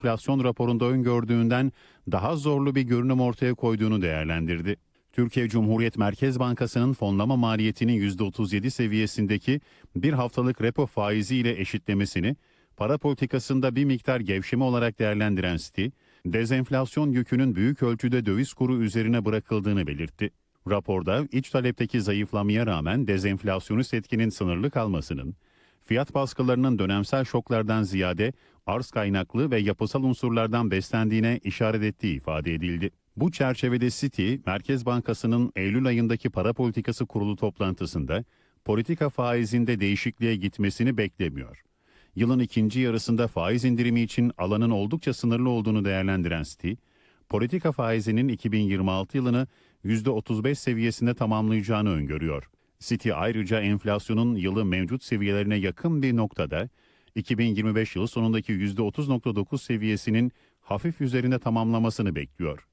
enflasyon raporunda öngördüğünden daha zorlu bir görünüm ortaya koyduğunu değerlendirdi. Türkiye Cumhuriyet Merkez Bankası'nın fonlama maliyetinin %37 seviyesindeki bir haftalık repo faizi ile eşitlemesini para politikasında bir miktar gevşeme olarak değerlendiren Citi, dezenflasyon yükünün büyük ölçüde döviz kuru üzerine bırakıldığını belirtti. Raporda iç talepteki zayıflamaya rağmen dezenflasyonist etkinin sınırlı kalmasının, fiyat baskılarının dönemsel şoklardan ziyade arz kaynaklı ve yapısal unsurlardan beslendiğine işaret ettiği ifade edildi. Bu çerçevede Citi, Merkez Bankası'nın Eylül ayındaki para politikası kurulu toplantısında politika faizinde değişikliğe gitmesini beklemiyor. Yılın ikinci yarısında faiz indirimi için alanın oldukça sınırlı olduğunu değerlendiren Citi, politika faizinin 2026 yılını %35 seviyesinde tamamlayacağını öngörüyor. Citi ayrıca enflasyonun yılı mevcut seviyelerine yakın bir noktada 2025 yılı sonundaki %30.9 seviyesinin hafif üzerinde tamamlamasını bekliyor.